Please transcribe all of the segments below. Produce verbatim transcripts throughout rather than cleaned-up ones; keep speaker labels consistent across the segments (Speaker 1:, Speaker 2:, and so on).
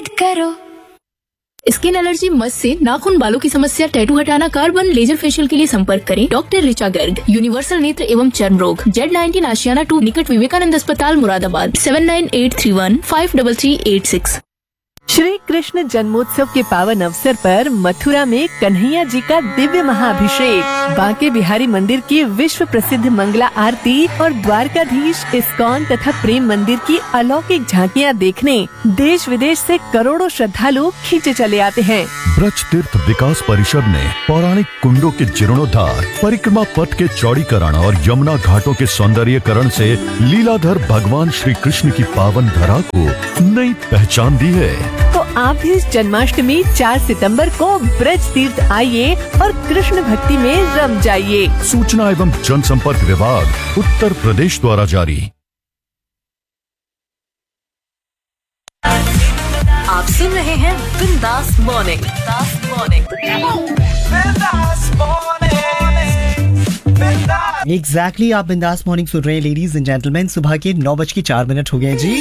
Speaker 1: Set करो।
Speaker 2: Skin allergy, मस से नाखून, बालों की समस्या, टैटू हटाना, कार्बन लेजर फेशियल के लिए संपर्क करें डॉक्टर ऋचा गर्ग, यूनिवर्सल नेत्र एवं चर्म रोग, जेड नाइनटीन आशियाना टू, निकट विवेकानंद अस्पताल, Moradabad. Seven nine eight three one five three three eight six.
Speaker 3: Shri Krishna जन्मोत्सव के पावन अवसर पर मथुरा में कन्हैया जी का दिव्य महाअभिषेक, बांके बिहारी मंदिर की विश्व प्रसिद्ध मंगला आरती और द्वारकाधीश, इस्कॉन तथा प्रेम मंदिर की अलौकिक झांकियां देखने देश विदेश से करोड़ों श्रद्धालु खींचे चले आते हैं।
Speaker 4: ब्रज तीर्थ विकास परिषद ने पौराणिक कुंडों के जीर्णोद्धार, परिक्रमा पथ के चौड़ीकरण और यमुना घाटों के सौंदर्यीकरण से लीलाधर भगवान श्री कृष्ण की पावन धरा को नई पहचान दी है।
Speaker 3: तो आप भी इस जन्माष्टमी चार सितंबर को ब्रज तीर्थ आइए और कृष्ण भक्ति में रम जाइए।
Speaker 4: सूचना एवं जनसंपर्क विभाग, उत्तर प्रदेश द्वारा जारी।
Speaker 3: आप सुन रहे हैं बिंदास मॉर्निंग। बिंदास मॉर्निंग।
Speaker 5: एग्जैक्टली आप बिंदास मॉर्निंग सुन रहे हैं लेडीज एंड जेंटलमैन। सुबह के नौ बज के चार मिनट हो गए जी।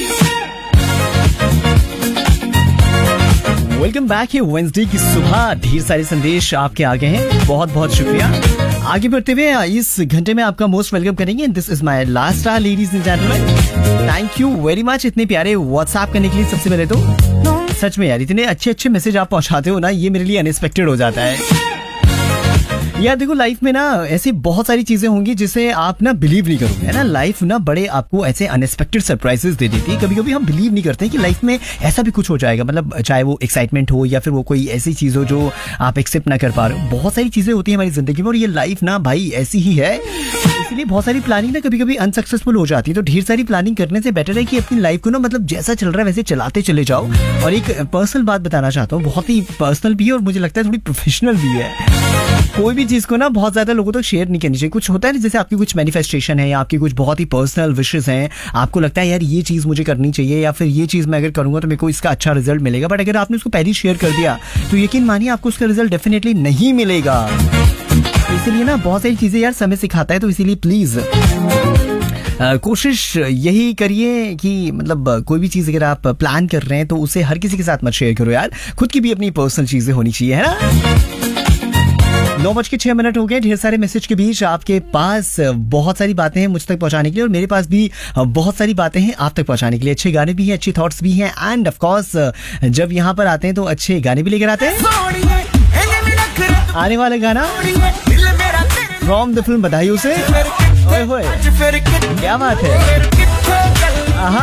Speaker 5: वेलकम बैक है वेंसडे की सुबह। ढेर सारे संदेश आपके आ गए हैं, बहुत बहुत शुक्रिया। आगे बढ़ते हुए इस घंटे में आपका मोस्ट वेलकम करेंगे। This is my last star ladies and gentleman. Thank you very much इतने प्यारे व्हाट्सएप करने के लिए। सबसे पहले तो सच में यार इतने अच्छे अच्छे मैसेज आप पहुंचाते हो ना, ये मेरे लिए अनएक्सपेक्टेड हो जाता है। यार देखो लाइफ में ना ऐसी बहुत सारी चीजें होंगी जिसे आप ना बिलीव नहीं करोगे, है ना। लाइफ ना बड़े आपको ऐसे अनएक्सपेक्टेड सरप्राइजेस दे देती है। कभी कभी हम बिलीव नहीं करते कि लाइफ में ऐसा भी कुछ हो जाएगा, मतलब चाहे वो एक्साइटमेंट हो या फिर वो कोई ऐसी चीज हो जो आप एक्सेप्ट ना कर पा रहे हो। बहुत सारी चीजें होती है हमारी जिंदगी में और ये लाइफ ना भाई ऐसी ही है। इसीलिए बहुत सारी प्लानिंग ना कभी कभी अनसक्सेसफुल हो जाती है। तो ढेर सारी प्लानिंग करने से बेटर है कि अपनी लाइफ को ना मतलब जैसा चल रहा है वैसे चलाते चले जाओ। और एक पर्सनल बात बताना चाहता हूँ, बहुत ही पर्सनल भी है और मुझे लगता है थोड़ी प्रोफेशनल भी है। कोई भी चीज को ना बहुत ज्यादा लोगों तक शेयर नहीं करनी चाहिए। कुछ होता है ना, जैसे आपकी कुछ मैनिफेस्टेशन है या आपकी कुछ बहुत ही पर्सनल विशेस हैं, आपको लगता है यार ये चीज मुझे करनी चाहिए या फिर ये चीज मैं अगर करूंगा तो मेरे को इसका अच्छा रिजल्ट मिलेगा। बट अगर आपने उसको पहले शेयर कर दिया तो यकीन मानिए आपको उसका रिजल्ट डेफिनेटली नहीं मिलेगा। इसीलिए ना बहुत सारी चीजें यार समय सिखाता है। तो इसीलिए प्लीज Uh, कोशिश यही करिए कि मतलब कोई भी चीज अगर आप प्लान कर रहे हैं तो उसे हर किसी के साथ मत शेयर करो यार। खुद की भी अपनी पर्सनल चीजें होनी चाहिए, है ना। नौ बज के छह मिनट हो गए। ढेर सारे मैसेज के बीच आपके पास बहुत सारी बातें हैं मुझ तक पहुंचाने के लिए और मेरे पास भी बहुत सारी बातें हैं आप तक पहुंचाने के लिए। अच्छे गाने भी हैं, अच्छे थॉट्स भी हैं एंड ऑफ कोर्स जब यहाँ पर आते हैं तो अच्छे गाने भी लेकर आते हैं। आने वाला गाना फ्रॉम द फिल्म बधाई उसे, ओए होए क्या बात है। आहा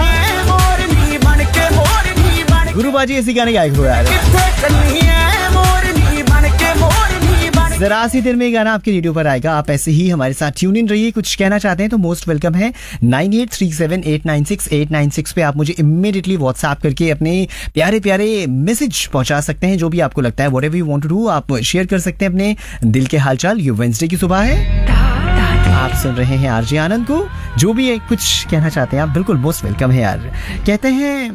Speaker 5: गुरु बाजी ऐसी गाने गायक हो यार। जरा सी देर में गाना आपके रेडियो पर आएगा। आप ऐसे ही हमारे साथ ट्यून इन रहिए। कुछ कहना चाहते हैं तो मोस्ट वेलकम है। Nine eight three seven eight nine six eight nine six पे आप मुझे इमीडिएटली व्हाट्सएप करके अपने प्यारे प्यारे मैसेज पहुंचा सकते हैं। जो भी आपको लगता है whatever you want to do आप शेयर कर सकते हैं अपने दिल के हालचाल। ये वेडनेसडे की सुबह है, आप सुन रहे हैं आरजे आनंद को। जो भी है कुछ कहना चाहते हैं आप बिल्कुल मोस्ट वेलकम है यार। कहते हैं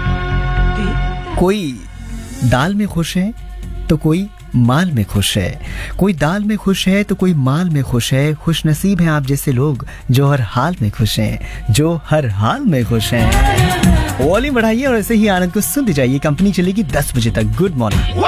Speaker 5: कोई दाल में खुश है तो कोई माल में खुश है, कोई दाल में खुश है तो कोई माल में खुश है। खुश नसीब हैं आप जैसे लोग जो हर हाल में खुश हैं, जो हर हाल में खुश हैं। वॉल्यूम बढ़ाइए और ऐसे ही आनंद को सुनते जाइए। कंपनी चलेगी दस बजे तक। Good morning.